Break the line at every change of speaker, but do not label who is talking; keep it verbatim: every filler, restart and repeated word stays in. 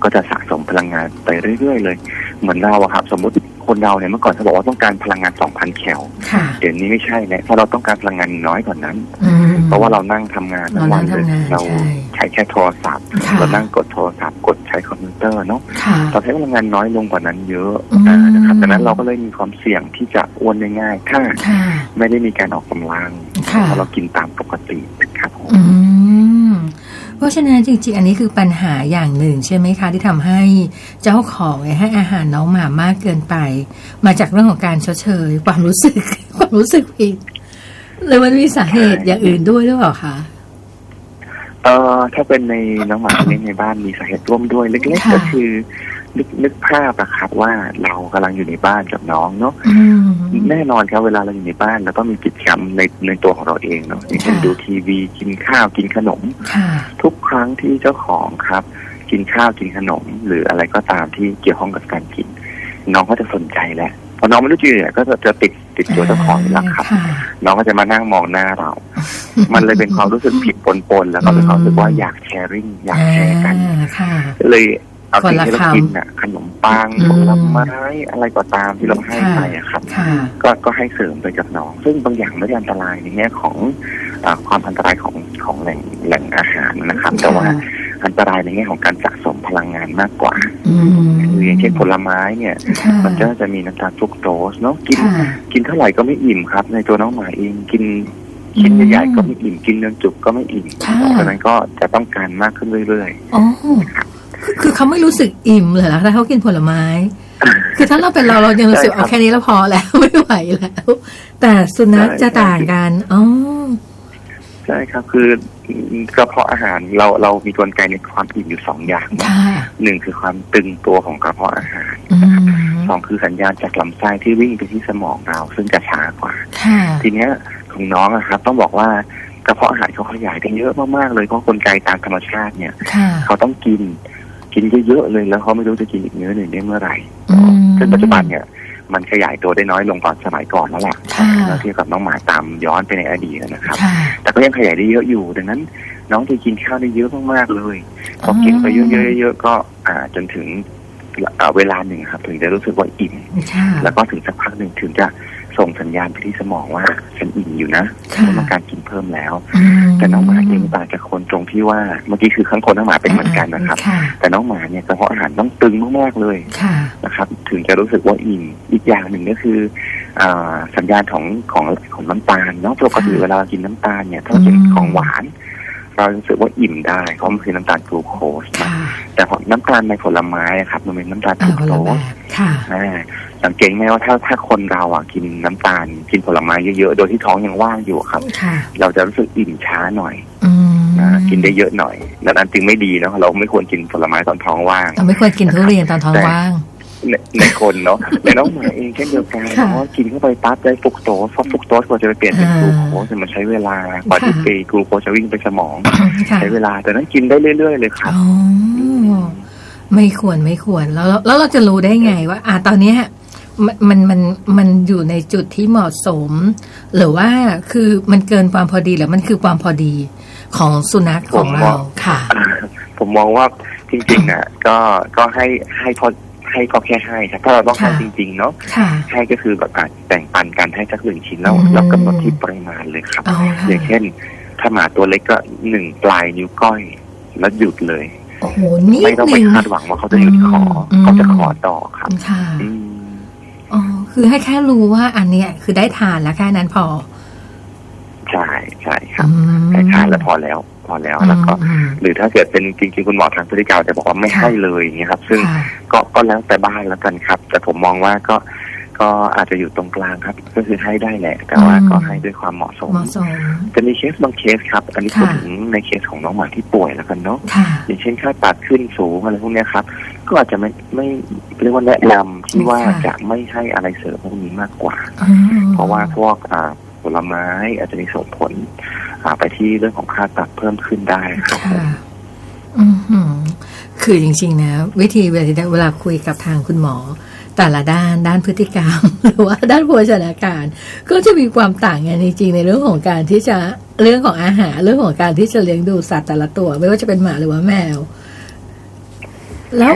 ก็จะสะสมพลังงานไปเรื่อยๆเลยเหมือนเราอะครับสมมติคนเราเนี่ยเมื่อก่อนเขาบอกว่าต้องการพลังงาน สองพัน แคลเดี๋ยวนี้ไม่ใช่แล้วเพราะเราต้องการพลังงานน้อยกว่านั้นเพราะว่าเรานั่งทำงานทั้งวันเลยเราใช้แค่โทรศัพท์เรานั่งกดโทรศัพท์กดใช้คอมพิวเตอร์เนาะเราใช้พลังงานน้อยลงกว่านั้นเยอะนะครับดังนั้นเราก็เลยมีความเสี่ยงที่จะอ้วนได้ง่ายถ้าไม่ได้มีการออกกำลังเพราะเรากินตามปกติครับ
เพราะฉะนั้นจริงๆอันนี้คือปัญหาอย่างหนึ่งใช่ไหมคะที่ทำให้เจ้าของให้อาหารน้องหมามากเกินไปมาจากเรื่องของการชดเชยความรู้สึกความรู้สึกผิดหรือมันมีสาเหตุอย่างอื่นด้วยหรือเปล่าคะ
เอ่อถ้าเป็นในน้องหมาเลี้ยงในบ้านมีสาเหตุร่วมด้วยเล็กๆก็คือนึกนึกภาพอะครับว่าเรากำลังอยู่ในบ้านกับน้องเนาะแน่นอนครับเวลาเราอยู่ในบ้านเราต้องมีกิจกรรมในในตัวของเราเองเนาะอย่างเช่นดูทีวีกินข้าวกินขนมทุกครั้งที่เจ้าของครับกินข้าวกินขนมหรืออะไรก็ตามที่เกี่ยวข้องกับการกินน้องก็จะสนใจแหละพอน้องไม่รู้จืดเนี่ยก็จะจะติดติดตัวเจ้าของอยู่แล้วครับน้องก็จะมานั่งมองหน้าเรา มันเลยเป็นความรู้สึกผิดปนๆแล้วก็เป็นความรู้สึกว่าอยากแชร์ริ่งอยากแชร์กันเลยเอาสิ่งที่เรากินน่ะขนมปังผลไม้อะไรก็ตามที่เราให้ไปอะครับก็ก็ให้เสริมไปกับน้องซึ่งบางอย่างไม่ได้อันตรายในแง่ของความอันตรายของของแหล่งแหล่งอาหารนะครับแต่ว่าอันตรายในแง่ของการสะสมพลังงานมากกว่าคืออย่างเช่นผลไม้เนี่ยมันก็จะมีน้ำตาลฟรุกโตสเนาะกินกินเท่าไหร่ก็ไม่อิ่มครับในตัวน้องหมาเองกินชิ้นใหญ่ๆก็ไม่อิ่มกินเนื้อจุกก็ไม่อิ่มเพราะฉะนั้นก็จะต้องการมากขึ้นเรื่อยๆ
คือเขาไม่รู้สึกอิ่มเลยนะถ้าเขากินผลไม้คือถ้าเราเป็นเราเรายังรู้สึกเอาแค่นี้แล้วพอแล้วไม่ไหวแล้วแต่สุนัขจะต่างกันอ๋อ
ใช่ครับคือกระเพาะอาหารเราเรามีกลไกในความอิ่มอยู่สองอย่างหนึ่งคือความตึงตัวของกระเพาะอาหารสองคือสัญญาณจากลำไส้ที่วิ่งไปที่สมองเราซึ่งจะช้ากว่าทีเนี้ยของน้องอะครับต้องบอกว่ากระเพาะอาหารเขาขยายได้เยอะมากๆเลยเพราะกลไกตามธรรมชาติเนี่ยเขาต้องกินกินเยอะๆเลยแล้วเขาไม่รู้จะกินอีกเนื้อหนึ่งได้เมื่อไหร่ซึ่งปัจจุบันเนี่ยมันขยายตัวได้น้อยลงกว่าสมัยก่อนแล้วแหละเมื่อเทียบกับน้องหมาตามย้อนไปในอดีตนะครับแต่ก็ยังขยายได้เยอะอยู่ดังนั้นน้องจะกินข้าวได้เยอะมากๆเลยพอกินไปเยอะๆๆก็อ่าจนถึงเวลาหนึ่งครับถึงจะรู้สึกว่าอิ่มแล้วก็ถึงสักพักหนึ่งถึงจะส่งสัญญาณไปที่สมองว่าฉันอิ่มอยู่นะไม่ต้องการกินเพิ่มแล้วแต่น้องหมาเองต่างจากคนตรงที่ว่าเมื่อกี้คือข้างคนน้องหมาเป็นเหมือนกันนะครับแต่น้องหมาเนี่ยกระเพาะอาหารต้องตึงมากๆเลยนะครับถึงจะรู้สึกว่าอิ่มอีกอย่างหนึ่งก็คือสัญญาณของของของน้ำตาลเนาะปกติเวลากินน้ำตาลเนี่ยถ้าเป็นของหวานเรารู้สึกว่าอิ่มได้เพราะมันคือน้ำตาลกลูโคสนะแต่พอน้ำตาลในผลไม้ครับมันเป็นน้ำตาลฟรุกโตสสังเกตไหมว่าถ้าถ้าคนเราอ่ะกินน้ำตาลกินผลไม้เยอะๆโดยที่ท้องยังว่างอยู่ครับเราจะรู้สึกอิ่มช้าหน่อยนะกินได้เยอะหน่อยดังนั้นจึงไม่ดีเนาะเราไม่ควรกินผลไม้ตอนท้องว่าง
เราไม่ควรกินทุเรียนตอนท้องว่าง
ในในคนเนาะในน้องหมาเองเช่นเดียวกันเพราะกินเข้าไปปั๊บได้ฟรุกโตสเพราะฟรุกโตสกว่าจะไปเปลี่ยนเป็นกลูโคสมันใช้เวลากว่าที่ไปกลูโคสจะวิ่งไปสมองใช้เวลาแต่นั้นกินได้เรื่อยๆเลยครับ
ไม่ควรไม่ควรแล้วแล้วเราจะรู้ได้ไงว่าอ่ะตอนนี้มันมันมันอยู่ในจุดที่เหมาะสมหรือว่าคือมันเกินความพอดีหรือมันคือความพอดีของสุนัขของเราค่ะ
ผมมองว่าจริงๆอ่ะก็ก็ให้ให้พอให้ก็แค่ให้ครับถ้าเราต้องให้จริงๆเนาะให้ก็คือแบบแบ่งปันกันให้สักหนึ่งชิ้นแล้วเรากำหนดที่ปริมาณเลยครับอย่างเช่นถ้าหมาตัวเล็กก็หนึ่งปลายนิ้วก้อยแล้วหยุดเลยไม่ต้องไปคาดหวังว่าเขาจะหยุดขอเขาจะขอต่อครับ
อ๋อคือให้แค่รู้ว่าอันเนี้ยคือได้ทานแล้วแค่นั้นพอ
ใช่ใช่ครับได้ทานแล้วพอแล้วพอแล้วแล้วก็หรือถ้าเกิดเป็นจริงๆคุณหมอทางพฤติกรรมจะบอกว่าไม่ให้เลยอย่างเงี้ยครับซึ่งก็ก็แล้วแต่บ้านแล้วกันครับแต่ผมมองว่าก็ก็อาจจะอยู่ตรงกลางครับก็คือให้ได้แหละแต่ว่าก็ให้ด้วยความเหมาะสมจะมีเคสบางเคสครับอันนี้พูดถึงในเคสของน้องหมาที่ป่วยแล้วกันเนาะอย่างเช่นค่าตัดขึ้นสูงอะไรพวกนี้ครับก็อาจจะไม่ไม่เรียกว่าแนะนำที่ว่าจะไม่ให้อะไรเสริมพวกนี้มากกว่าเพราะว่าพวกผลไม้อาจจะมีส่งผลไปที่เรื่องของค่าตัดเพิ่มขึ้นได้ครับ
คือจริงๆนะวิธีเวลาเวลาคุยกับทางคุณหมอแต่ละด้านด้านพฤติกรรมหรือว่าด้านโภชนาการก็จะมีความต่างกันจริงๆในเรื่องของการที่จะเรื่องของอาหารเรื่องของการที่จะเลี้ยงดูสัตว์แต่ละตัวไม่ว่าจะเป็นหมาหรือว่าแมว